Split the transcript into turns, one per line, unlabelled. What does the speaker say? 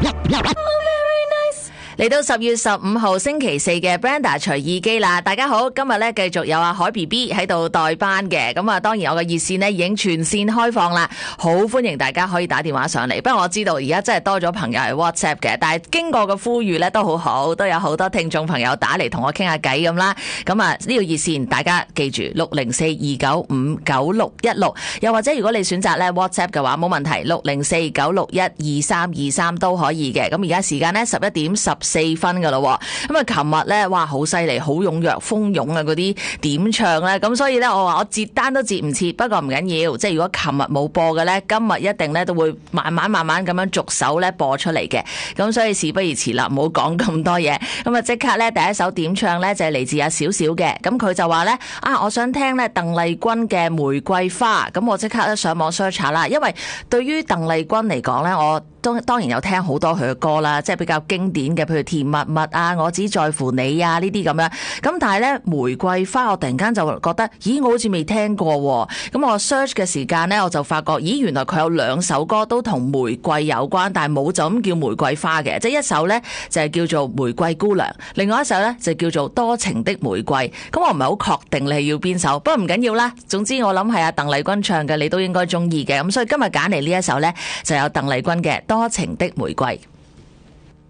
嚟到10月15號星期四嘅 Brenda 隨意機啦，大家好，今日咧繼續有阿海 BB 喺度代班嘅，咁啊當然我嘅熱線呢已經全線開放啦，好歡迎大家可以打電話上嚟。不過我知道而家真係多咗朋友係 WhatsApp 嘅，但係經過個呼籲咧都好好，都有好多聽眾朋友打嚟同我傾下偈咁啦。咁啊呢個熱線大家記住604-295-9616，又或者如果你選擇咧 WhatsApp 嘅話冇問題，604-961-2323都可以嘅。咁而家時間呢11點14分噶咯，咁啊琴日咧哇好犀利，好踴躍蜂擁啊嗰啲點唱咧，咁所以咧我話我截單都截唔切，不過唔緊要，即係如果琴日冇播嘅咧，今日一定咧都會慢慢咁樣逐首咧播出嚟嘅，咁所以事不宜遲啦，唔好講咁多嘢，咁啊即刻咧第一首點唱咧就係嚟自阿小小嘅，咁佢就話咧我想聽咧鄧麗君嘅玫瑰花，咁我即刻咧上網 search 下啦，因為對於鄧麗君嚟講咧，我當然有聽好多佢嘅歌啦，即係比較經典嘅，譬如甜蜜蜜啊，我只在乎你啊呢啲咁樣。咁但係咧玫瑰花，我突然間就覺得，咦我好似未聽過喎。咁我 search 嘅時間咧，我就發覺，咦原來佢有兩首歌都同玫瑰有關，但係冇就咁叫玫瑰花嘅，即係一首咧就係叫做玫瑰姑娘，另外一首咧就叫做多情的玫瑰。咁我唔係好確定你係要邊首，不過唔緊要啦。總之我諗係阿鄧麗君唱嘅，你都應該中意嘅。咁所以今日揀嚟呢一首咧，就有鄧麗君嘅多情的玫瑰。